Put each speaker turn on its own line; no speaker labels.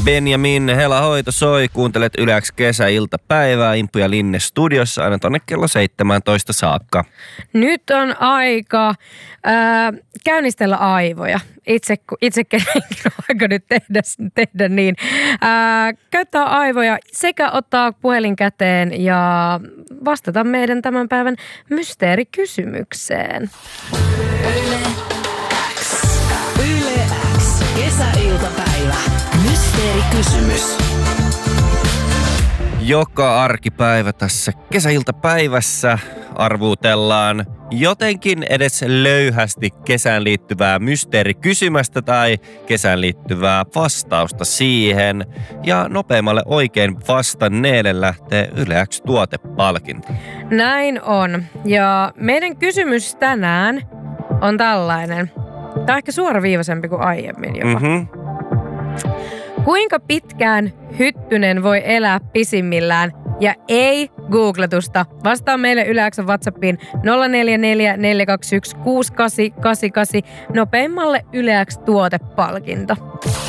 Benjamin Hela Hoito soi. Kuuntelet Yle X kesäiltapäivää Impu ja Linne studiossa aina tonne kello 17 saakka.
Nyt on aika käynnistellä aivoja. Itse kenenkin on aika nyt tehdä niin. Käyttää aivoja sekä ottaa puhelin käteen ja vastata meidän tämän päivän mysteerikysymykseen.
Yle X. Kesäiltapäivä. Mysteerikysymys.
Joka arkipäivä tässä kesäiltapäivässä arvuutellaan jotenkin edes löyhästi kesään liittyvää mysteerikysymystä tai kesään liittyvää vastausta siihen. Ja nopeammalle oikein vastanneelle lähtee Yle X -tuotepalkinto.
Näin on. Ja meidän kysymys tänään on tällainen. Tämä on ehkä suoraviivaisempi kuin aiemmin jopa. Kuinka pitkään hyttynen voi elää pisimmillään ja ei googletusta? Vastaa meille Yle X:n WhatsAppiin 044 421 6888. Nopeimmalle Yle X -tuotepalkinto.